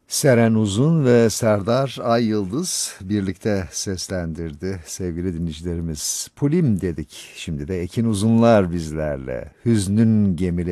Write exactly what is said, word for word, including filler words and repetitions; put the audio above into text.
Seren Uzun ve Serdar Ay Yıldız birlikte seslendirdi sevgili dinleyicilerimiz. Pulim dedik, şimdi de Ekin Uzunlar bizlerle. Hüznün gemileri.